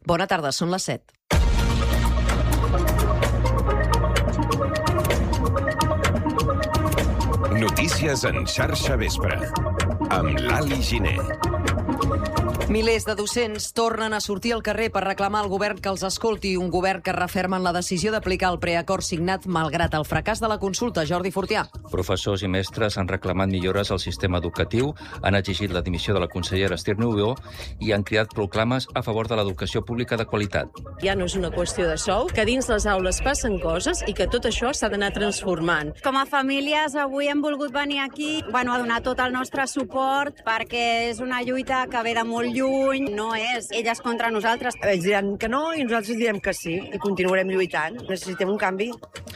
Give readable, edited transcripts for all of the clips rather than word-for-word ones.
Bona tarda, són les 7. Notícies en xarxa vespre, amb Lali Giner. Milers de docents tornen a sortir al carrer per reclamar al govern que els escolti, un govern que referma en la decisió d'aplicar el preacord signat malgrat el fracàs de la consulta. Jordi Fortià. Professors i mestres han reclamat millores al sistema educatiu, han exigit la dimissió de la consellera Esther Niubó i han cridat proclames a favor de l'educació pública de qualitat. Ja no és una qüestió de sou, que dins les aules passen coses i que tot això s'ha d'anar transformant. Com a famílies avui hem volgut venir aquí a donar tot el nostre suport perquè és una lluita que ve de molt lluny, no és elles contra nosaltres. Ells diran que no i nosaltres direm que sí i continuarem lluitant. Necessitem un canvi.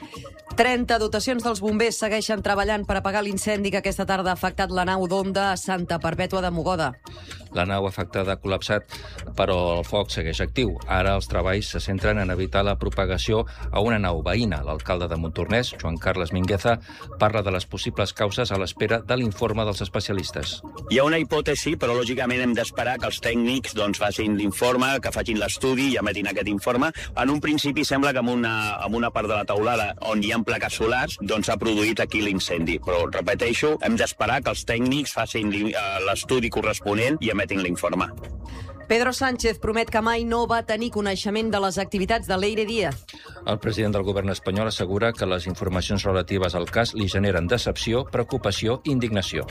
30 dotacions dels bombers segueixen treballant per apagar l'incendi que aquesta tarda ha afectat la nau d'Onda a Santa Perpètua de Mogoda. La nau afectada ha col·lapsat, però el foc segueix actiu. Ara els treballs se centren en evitar la propagació a una nau veïna. L'alcalde de Montornès, Joan Carles Mingueza, parla de les possibles causes a l'espera de l'informe dels especialistes. Hi ha una hipòtesi, però lògicament hem d'esperar que els tècnics facin l'informe, que facin l'estudi i emetin aquest informe. En un principi sembla que en una part de la teulada on hi ha plaques solars s'ha produït aquí l'incendi. Però, repeteixo, hem d'esperar que els tècnics facin l'estudi corresponent i emetin l'informe. Pedro Sánchez promet que mai no va tenir coneixement de les activitats de Leire Díaz. El president del govern espanyol assegura que les informacions relatives al cas li generen decepció, preocupació i indignació.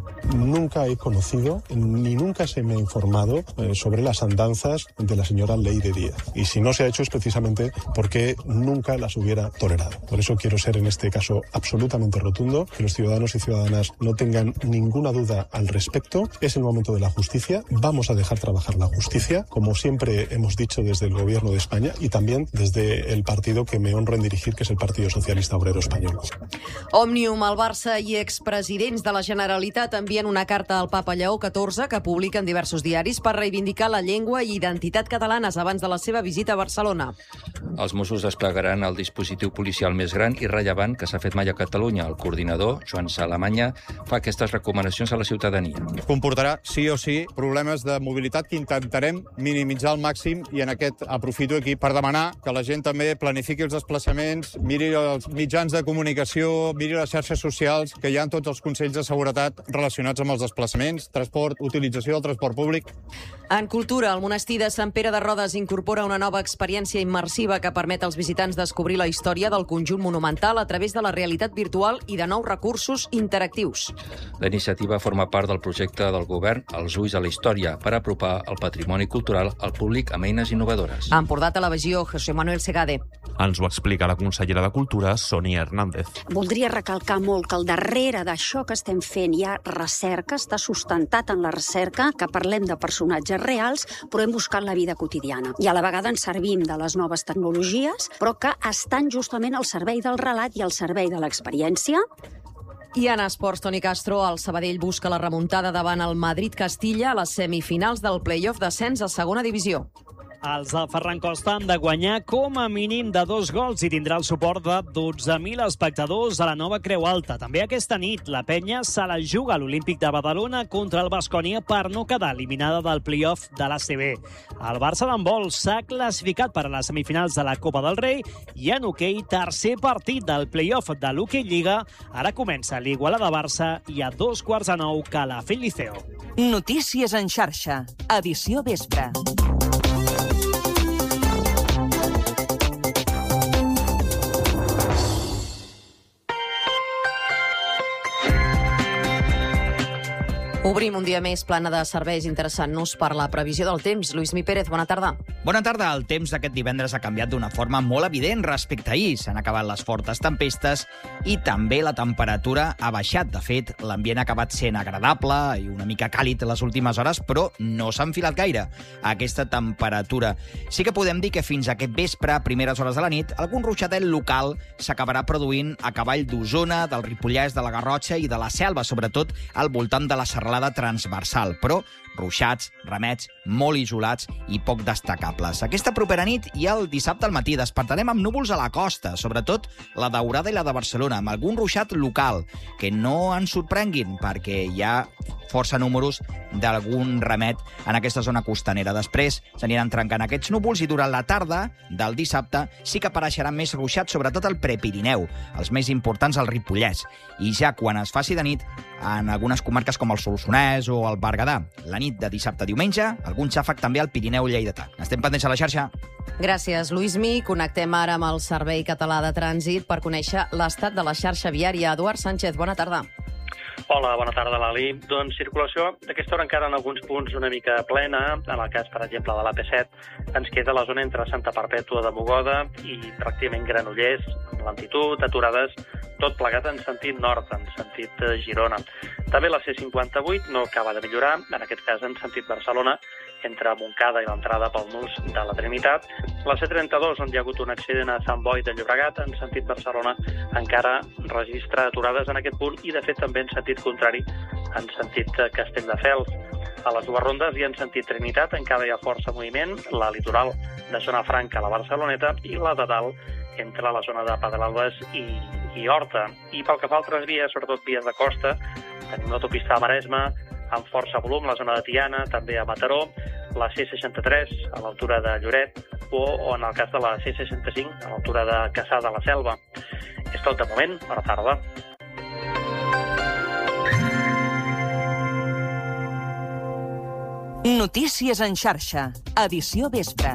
Nunca he conocido ni nunca se me ha informado sobre las andanzas de la señora Leire Díaz. Y si no se ha hecho es precisamente porque nunca las hubiera tolerado. Por eso quiero ser en este caso absolutamente rotundo, que los ciudadanos y ciudadanas no tengan ninguna duda al respecto. Es el momento de la justicia. Vamos a dejar trabajar la justicia, como siempre hemos dicho desde el Gobierno de España y también desde el partido que me honro en dirigir, que es el Partido Socialista Obrero Español. Òmnium, el Barça i expresidents de la Generalitat envien una carta al papa Lleó XIV que publiquen diversos diaris per reivindicar la llengua i identitat catalanes abans de la seva visita a Barcelona. Els Mossos desplegaran el dispositiu policial més gran i rellevant que s'ha fet mai a Catalunya. El coordinador, Joan Salamanya, fa aquestes recomanacions a la ciutadania. Comportarà, sí o sí, problemes de mobilitat que intentarem minimitzar al màxim i en aquest aprofito aquí per demanar que la gent també planifiqui els desplaçaments, miri els mitjans de comunicació, miri les xarxes socials, que hi ha tots els consells de seguretat relacionats amb els desplaçaments, transport, utilització del transport públic. En cultura, el monestir de Sant Pere de Rodes incorpora una nova experiència immersiva que permet als visitants descobrir la història del conjunt monumental a través de la realitat virtual i de nous recursos interactius. La iniciativa forma part del projecte del govern Els ulls a la història per apropar el patrimoni cultural al públic amb eines innovadores. Ha portat televisió José Manuel Segade. Ens ho explica la consellera de Cultura, Sonia Hernández. Voldria recalcar molt que al darrere d'això que estem fent hi ha recerca, està sustentat en la recerca, que parlem de personatges reals, però hem buscat la vida quotidiana. I a la vegada ens servim de les noves tecnologies, però que estan justament al servei del relat i al servei de l'experiència. I en esports, Toni Castro, el Sabadell busca la remuntada davant el Madrid-Castilla a les semifinals del play-off d'ascens a segona divisió. Els de Ferran Costa han de guanyar com a mínim de 2 gols i tindrà el suport de 12.000 espectadors a la nova Creu Alta. També aquesta nit la penya se la juga a l'Olímpic de Badalona contra el Baskonia per no quedar eliminada del play-off de l'ACB. El Barça d'handbol s'ha classificat per a les semifinals de la Copa del Rei i en hoquei, tercer partit del play-off de l'Hockey Lliga. Ara comença l'Igualada-Barça i a 8:45 Calafell-Liceo. Notícies en xarxa, edició vespre. Obrim un dia més plana de serveis interessant-nos per la previsió del temps. Lluís Mi Pérez, bona tarda. Bona tarda. El temps d'aquest divendres ha canviat d'una forma molt evident respecte a ahir. S'han acabat les fortes tempestes i també la temperatura ha baixat. De fet, l'ambient ha acabat sent agradable i una mica càlid les últimes hores, però no s'ha enfilat gaire a aquesta temperatura. Sí que podem dir que fins a aquest vespre, a primeres hores de la nit, algun ruixadet local s'acabarà produint a cavall d'Osona, del Ripollès, de la Garrotxa i de la Selva, sobretot al voltant de la Serralada reglada transversal, però ruixats, ramets, molt isolats i poc destacables. Aquesta propera nit i el dissabte al matí despertarem amb núvols a la costa, sobretot la Daurada i la de Barcelona, amb algun ruixat local, que no ens sorprenguin, perquè hi ha força números d'algun ramet en aquesta zona costanera. Després s'aniran trencant aquests núvols i durant la tarda del dissabte sí que apareixeran més ruixats, sobretot al Prepirineu, els més importants al Ripollès. I ja quan es faci de nit, en algunes comarques com el Solsonès o el Berguedà, la nit de dissabte a diumenge, algun xàfec també al Pirineu lleidatà. Estem pendents a la xarxa. Gràcies, Luismi. Connectem ara amb el Servei Català de Trànsit per conèixer l'estat de la xarxa viària. Eduard Sánchez, bona tarda. Hola, bona tarda, Lali. Doncs circulació d'aquesta hora encara en alguns punts una mica plena. En el cas, per exemple, de l'AP7, ens queda la zona entre Santa Perpètua de Mogoda i pràcticament Granollers, amb lentitud, aturades, tot plegat en sentit nord, en sentit Girona. També la C58 no acaba de millorar, en aquest cas en sentit Barcelona, entre Montcada i l'entrada pel nus de la Trinitat. La C32, on hi ha hagut un accident a Sant Boi de Llobregat, en sentit Barcelona, encara registra aturades en aquest punt i, de fet, també en sentit contrari, en sentit Castelldefels. A les dues rondes i en sentit Trinitat encara hi ha força moviment, la litoral de Zona Franca a la Barceloneta i la de dalt entre la zona de Pedralbes i Horta. I pel que fa a altres vies, sobretot vies de costa, tenim l'autopista de Maresme, amb força volum, la zona de Tiana, també a Mataró, la C63 a l'altura de Lloret o en el cas de la C65 a l'altura de Cassà de la Selva. És tot de moment. Bona tarda. Notícies en xarxa, edició vespre.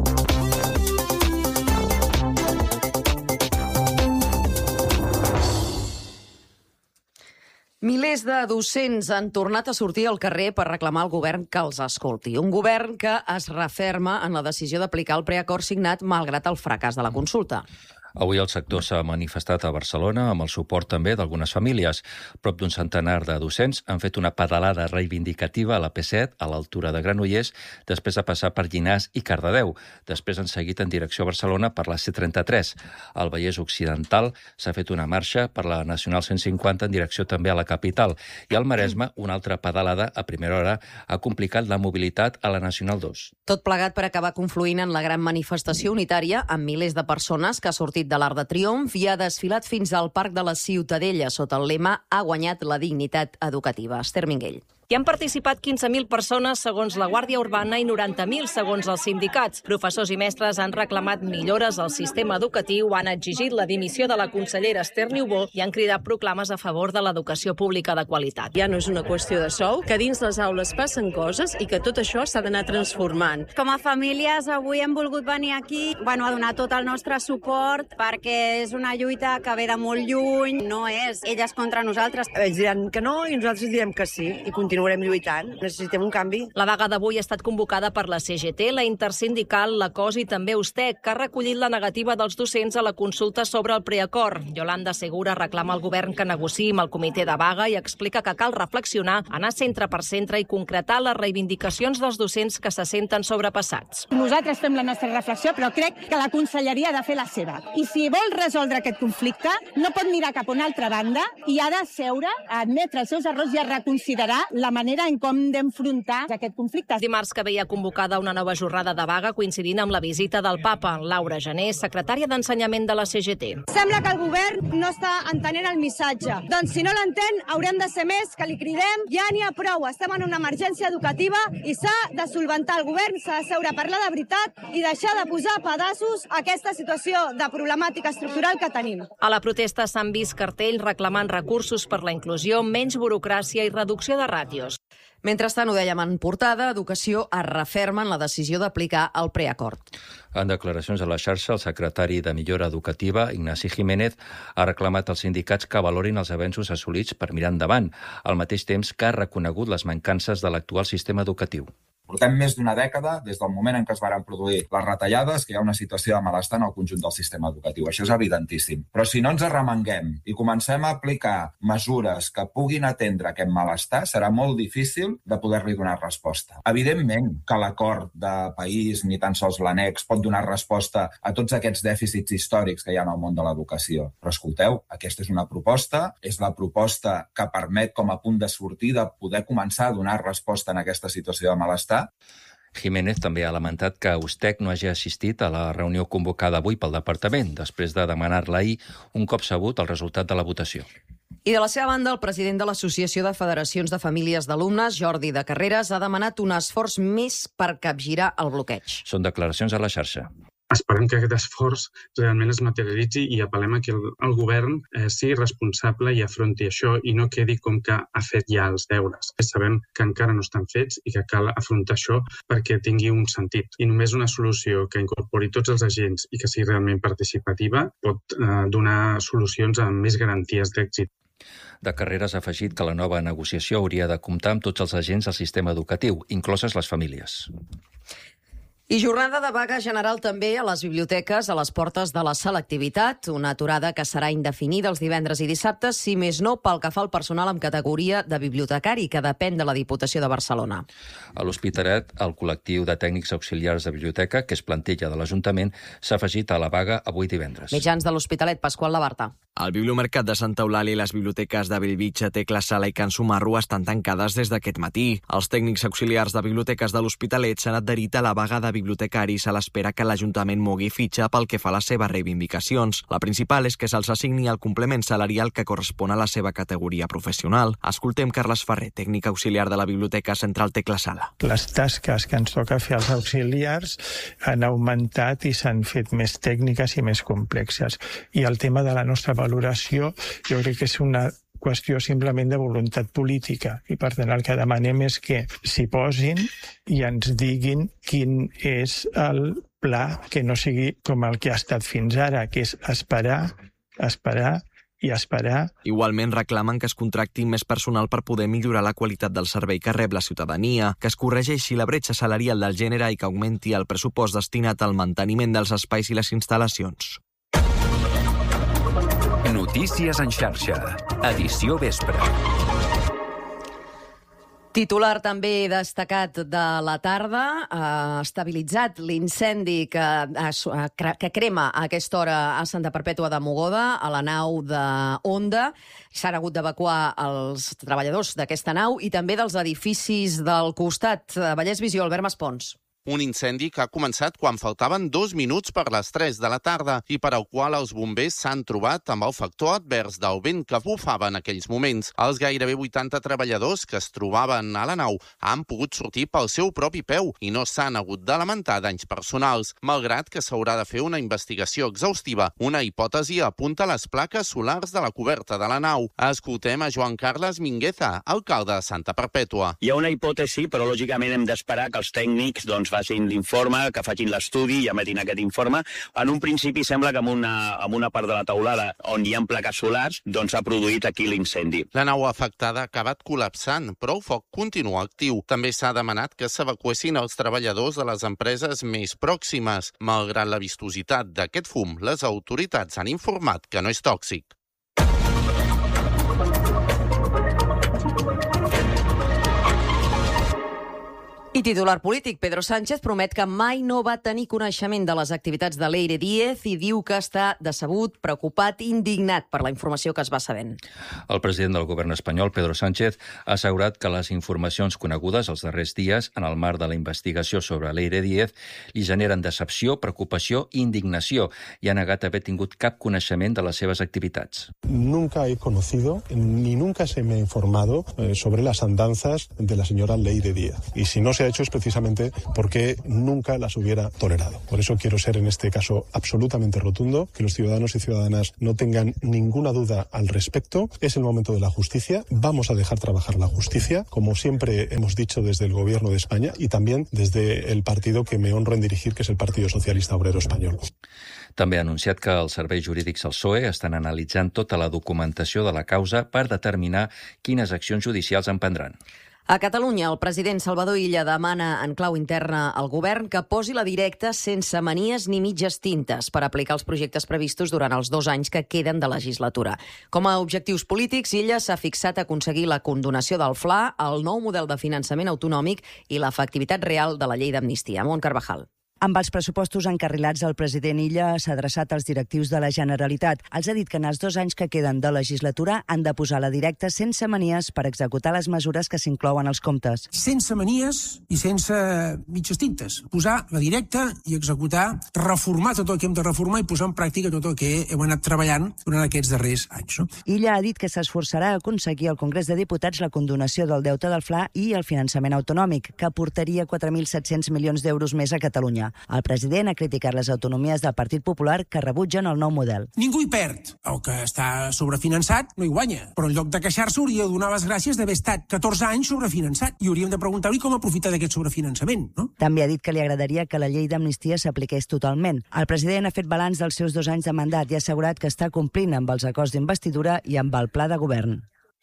Milers de docents han tornat a sortir al carrer per reclamar al govern que els escolti. Un govern que es referma en la decisió d'aplicar el preacord signat malgrat el fracàs de la consulta. Avui el sector s'ha manifestat a Barcelona amb el suport també d'algunes famílies. Prop d'un centenar de docents han fet una pedalada reivindicativa a la P7 a l'altura de Granollers després de passar per Llinars i Cardedeu. Després han seguit en direcció a Barcelona per la C33. Al Vallès Occidental s'ha fet una marxa per la Nacional 150 en direcció també a la capital. I al Maresme una altra pedalada a primera hora ha complicat la mobilitat a la Nacional 2. Tot plegat per acabar confluint en la gran manifestació unitària amb milers de persones que ha sortit de l'Arc de Triomf i ha desfilat fins al Parc de la Ciutadella sota el lema "Ha guanyat la dignitat educativa". Esther Minguell. Hi han participat 15.000 persones, segons la Guàrdia Urbana, i 90.000, segons els sindicats. Professors i mestres han reclamat millores al sistema educatiu, han exigit la dimissió de la consellera Esther Niubó i han cridat proclames a favor de l'educació pública de qualitat. Ja no és una qüestió de sou, que dins les aules passen coses i que tot això s'ha d'anar transformant. Com a famílies, avui hem volgut venir aquí a donar tot el nostre suport perquè és una lluita que ve de molt lluny, no és elles contra nosaltres. Ells diran que no i nosaltres direm que sí i continuarem lluitant. Necessitem un canvi. La vaga d'avui ha estat convocada per la CGT, la Intersindical, la COS i també USTEC, que ha recollit la negativa dels docents a la consulta sobre el preacord. Yolanda Segura reclama al govern que negociï amb el comitè de vaga i explica que cal reflexionar, anar centre per centre i concretar les reivindicacions dels docents que se senten sobrepassats. Nosaltres fem la nostra reflexió, però crec que la conselleria ha de fer la seva. I si vol resoldre aquest conflicte, no pot mirar cap a una altra banda i ha de seure, a admetre els seus errors i a reconsiderar la manera en com d'enfrontar aquest conflicte. Dimarts que veia convocada una nova jornada de vaga coincidint amb la visita del papa. Laura Gené, secretària d'Ensenyament de la CGT. Sembla que el govern no està entenent el missatge. Doncs si no l'entén, haurem de ser més que li cridem. Ja n'hi ha prou, estem en una emergència educativa i s'ha de solventar el govern, s'ha de seure a parlar de veritat i deixar de posar pedaços a aquesta situació de problemàtica estructural que tenim. A la protesta s'han vist cartells reclamant recursos per la inclusió, menys burocràcia i reducció de ràtios. Mentrestant, ho dèiem en portada, Educació es referma en la decisió d'aplicar el preacord. En declaracions a la xarxa, el secretari de Millora Educativa, Ignasi Jiménez, ha reclamat als sindicats que valorin els avenços assolits per mirar endavant, al mateix temps que ha reconegut les mancances de l'actual sistema educatiu. Portem més d'una dècada, des del moment en què es van produir les retallades, que hi ha una situació de malestar en el conjunt del sistema educatiu. Això és evidentíssim. Però si no ens arremanguem i comencem a aplicar mesures que puguin atendre aquest malestar, serà molt difícil de poder-li donar resposta. Evidentment que l'acord de país, ni tan sols l'annex, pot donar resposta a tots aquests dèficits històrics que hi ha en el món de l'educació. Però escolteu, aquesta és una proposta, és la proposta que permet com a punt de sortida poder començar a donar resposta en aquesta situació de malestar. Jiménez també ha lamentat que Eustec no hagi assistit a la reunió convocada avui pel departament, després de demanar-la ahir un cop sabut el resultat de la votació. I de la seva banda, el president de l'Associació de Federacions de Famílies d'Alumnes, Jordi de Carreras, ha demanat un esforç més per capgirar el bloqueig. Són declaracions a la xarxa. Esperem que aquest esforç realment es materialitzi i apel·lem a que el govern sigui responsable i afronti això i no quedi com que ha fet ja els deures. Sabem que encara no estan fets i que cal afrontar això perquè tingui un sentit. I només una solució que incorpori tots els agents i que sigui realment participativa pot donar solucions amb més garanties d'èxit. De Carreras ha afegit que la nova negociació hauria de comptar amb tots els agents del sistema educatiu, incloses les famílies. I jornada de vaga general també a les biblioteques a les portes de la selectivitat, una aturada que serà indefinida els divendres i dissabtes, si més no pel que fa al personal amb categoria de bibliotecari, que depèn de la Diputació de Barcelona. A l'Hospitalet, el col·lectiu de tècnics auxiliars de biblioteca, que és plantilla de l'Ajuntament, s'ha afegit a la vaga avui divendres. Mitjans de l'Hospitalet, Pasqual Labarta. El Bibliomercat de Santa Eulàlia i les biblioteques de Bellvitge, Tecla Sala i Can Sumarro estan tancades des d'aquest matí. Els tècnics auxiliars de biblioteques de l'Hospitalet s'han adherit a la vaga de bibliotecaris a l'espera que l'Ajuntament mogui fitxa pel que fa a les seves reivindicacions. La principal és que se'ls assigni el complement salarial que correspon a la seva categoria professional. Escoltem Carles Ferrer, tècnic auxiliar de la Biblioteca Central Tecla Sala. Les tasques que ens toca fer als auxiliars han augmentat i s'han fet més tècniques i més complexes. I el tema de la nostra valoració jo crec que és una qüestió simplement de voluntat política i per tant el que demanem és que s'hi posin i ens diguin quin és el pla, que no sigui com el que ha estat fins ara, que és esperar i esperar. Igualment reclamen que es contracti més personal per poder millorar la qualitat del servei que rep la ciutadania, que es corregeixi la bretxa salarial del gènere i que augmenti el pressupost destinat al manteniment dels espais i les instal·lacions. Notícies en xarxa. Edició vespre. Titular també destacat de la tarda, ha estabilitzat l'incendi que crema a aquesta hora a Santa Perpètua de Mogoda, a la nau d'Onda. S'han hagut d'evacuar els treballadors d'aquesta nau i també dels edificis del costat. Vallès Visió, Albert Maspons. Un incendi que ha començat quan faltaven 2 minuts per les 3 de la tarda i per al qual els bombers s'han trobat amb el factor advers del vent que bufava en aquells moments. Els gairebé 80 treballadors que es trobaven a la nau han pogut sortir pel seu propi peu i no s'han hagut de lamentar danys personals, malgrat que s'haurà de fer una investigació exhaustiva. Una hipòtesi apunta a les plaques solars de la coberta de la nau. Escoltem a Joan Carles Mingueza, alcalde de Santa Perpètua. Hi ha una hipòtesi, però lògicament hem d'esperar que els tècnics facin l'informe, que facin l'estudi i emetin aquest informe. En un principi sembla que en una part de la teulada on hi ha plaques solars, doncs s'ha produït aquí l'incendi. La nau afectada ha acabat col·lapsant, però el foc continua actiu. També s'ha demanat que s'evacuessin els treballadors de les empreses més pròximes. Malgrat la vistositat d'aquest fum, les autoritats han informat que no és tòxic. I titular polític, Pedro Sánchez promet que mai no va tenir coneixement de les activitats de Leire Díez i diu que està decebut, preocupat i indignat per la informació que es va sabent. El president del govern espanyol, Pedro Sánchez, ha assegurat que les informacions conegudes els darrers dies en el marc de la investigació sobre Leire Díez li generen decepció, preocupació i indignació i ha negat haver tingut cap coneixement de les seves activitats. Nunca he conocido ni nunca se me ha informado sobre las andanzas de la señora Leire Díez. Y si no se ha hecho es precisamente porque nunca las hubiera tolerado. Por eso quiero ser en este caso absolutamente rotundo, que los ciudadanos y ciudadanas no tengan ninguna duda al respecto. Es el momento de la justicia. Vamos a dejar trabajar la justicia, como siempre hemos dicho desde el Gobierno de España y también desde el partido que me honro en dirigir, que es el Partido Socialista Obrero Español. També ha anunciat que els serveis jurídics del PSOE estan analitzant tota la documentació de la causa per determinar quines accions judicials emprendran. A Catalunya, el president Salvador Illa demana en clau interna al govern que posi la directa sense manies ni mitges tintes per aplicar els projectes previstos durant els 2 anys que queden de legislatura. Com a objectius polítics, Illa s'ha fixat a aconseguir la condonació del FLA, el nou model de finançament autonòmic i l'efectivitat real de la llei d'amnistia. Mont Carvajal. Amb els pressupostos encarrilats, el president Illa s'ha adreçat als directius de la Generalitat. Els ha dit que en els 2 anys que queden de legislatura han de posar la directa sense manies per executar les mesures que s'inclouen als comptes. Sense manies i sense mitges tintes. Posar la directa i executar, reformar tot el que hem de reformar i posar en pràctica tot el que hem anat treballant durant aquests darrers anys. Illa ha dit que s'esforçarà a aconseguir al Congrés de Diputats la condonació del deute del FLA i el finançament autonòmic, que aportaria 4.700 milions d'euros més a Catalunya. El president ha criticat les autonomies del Partit Popular que rebutgen el nou model. Ningú hi perd. El que està sobrefinançat no hi guanya. Però en lloc de queixar-se hauria de donar les gràcies d'haver estat 14 anys sobrefinançat. I hauríem de preguntar-li com aprofitar d'aquest sobrefinançament, no? També ha dit que li agradaria que la llei d'amnistia s'apliqués totalment. El president ha fet balanç dels seus 2 anys de mandat i ha assegurat que està complint amb els acords d'investidura i amb el pla de govern.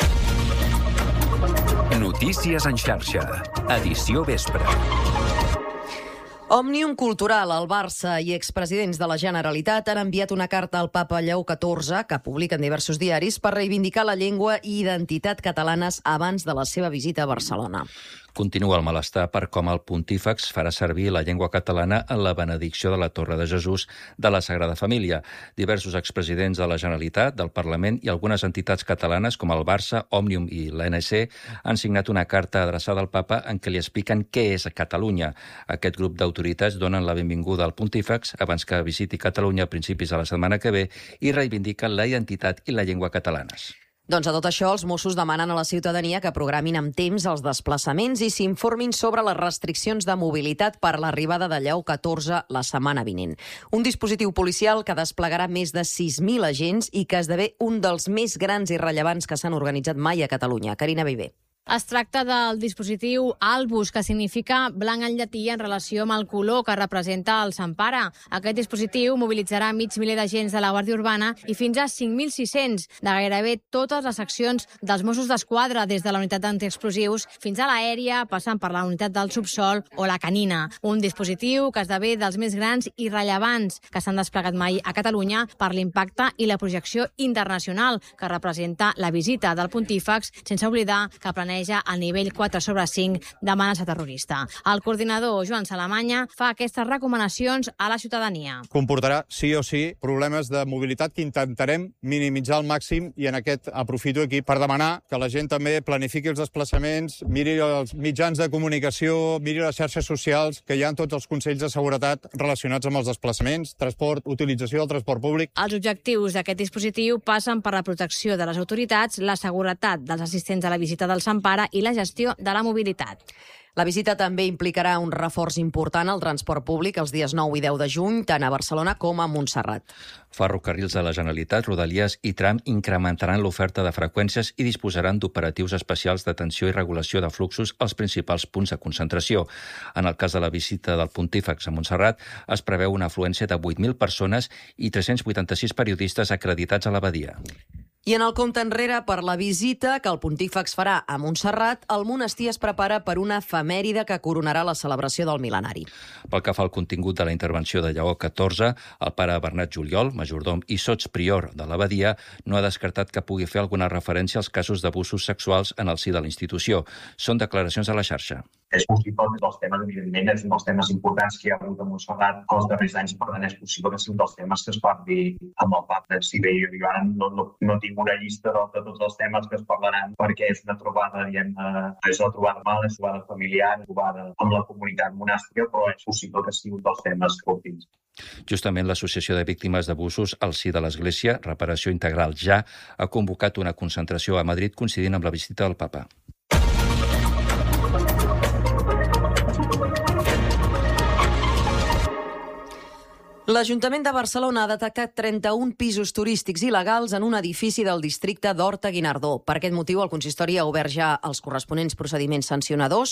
Notícies en xarxa. Edició vespre. Òmnium Cultural, el Barça i expresidents de la Generalitat han enviat una carta al papa Lleó XIV, que publiquen diversos diaris, per reivindicar la llengua i identitat catalanes abans de la seva visita a Barcelona. Continua el malestar per com el pontífex farà servir la llengua catalana en la benedicció de la Torre de Jesús de la Sagrada Família. Diversos expresidents de la Generalitat, del Parlament i algunes entitats catalanes com el Barça, Òmnium i l'ANC han signat una carta adreçada al papa en què li expliquen què és Catalunya. Aquest grup d'autoritats donen la benvinguda al pontífex abans que visiti Catalunya a principis de la setmana que ve i reivindiquen la identitat i la llengua catalanes. Doncs a tot això, els Mossos demanen a la ciutadania que programin amb temps els desplaçaments i s'informin sobre les restriccions de mobilitat per l'arribada de Lleó XIV la setmana vinent. Un dispositiu policial que desplegarà més de 6.000 agents i que esdevé un dels més grans i rellevants que s'han organitzat mai a Catalunya. Carina Viver. Es tracta del dispositiu Albus, que significa blanc en llatí en relació amb el color que representa el Sant Pare. Aquest dispositiu mobilitzarà mig miler d'agents de la Guàrdia Urbana i fins a 5.600 de gairebé totes les seccions dels Mossos d'Esquadra, des de la unitat d'antiexplosius fins a l'aèria, passant per la unitat del subsol o la canina. Un dispositiu que esdevé dels més grans i rellevants que s'han desplegat mai a Catalunya per l'impacte i la projecció internacional que representa la visita del pontífex, sense oblidar que planeja a nivell 4/5 d'amenaça terrorista. El coordinador, Joan Salamanya, fa aquestes recomanacions a la ciutadania. Comportarà, sí o sí, problemes de mobilitat que intentarem minimitzar al màxim i en aquest aprofito aquí per demanar que la gent també planifiqui els desplaçaments, miri els mitjans de comunicació, miri les xarxes socials, que hi ha tots els consells de seguretat relacionats amb els desplaçaments, transport, utilització del transport públic. Els objectius d'aquest dispositiu passen per la protecció de les autoritats, la seguretat dels assistents a la visita del Sant Pare i la gestió de la mobilitat. La visita també implicarà un reforç important al transport públic els dies 9 i 10 de juny, tant a Barcelona com a Montserrat. Ferrocarrils de la Generalitat, Rodalies i Tram incrementaran l'oferta de freqüències i disposaran d'operatius especials d'atenció i regulació de fluxos als principals punts de concentració. En el cas de la visita del pontífex a Montserrat, es preveu una afluència de 8.000 persones i 386 periodistes acreditats a l'abadia. I en el compte enrere per la visita que el pontífex farà a Montserrat, el monestir es prepara per una efemèride que coronarà la celebració del mil·lenari. Pel que fa al contingut de la intervenció de Lleó XIV, el pare Bernat Juliol, majordom i sotsprior de l'abadia, no ha descartat que pugui fer alguna referència als casos d'abusos sexuals en el si de la institució. Són declaracions a la xarxa. És possible que dels temes, evidentment, és un dels temes importants que hi ha hagut a Montserrat els darrers anys, per tant és possible que sigui un dels temes que es parli amb el papa. Si bé jo ara no tinc una llista de tots els temes que es parlaran, perquè és una trobada, és una trobada mal, és una trobada familiar, una trobada amb la comunitat monàstica, però és possible que sigui un dels temes que ho tinc. Justament l'Associació de Víctimes d'Abusos al si de l'Església, Reparació Integral Ja, ha convocat una concentració a Madrid coincidint amb la visita del papa. L'Ajuntament de Barcelona ha detectat 31 pisos turístics il·legals en un edifici del districte d'Horta-Guinardó. Per aquest motiu, el consistori ha obert ja els corresponents procediments sancionadors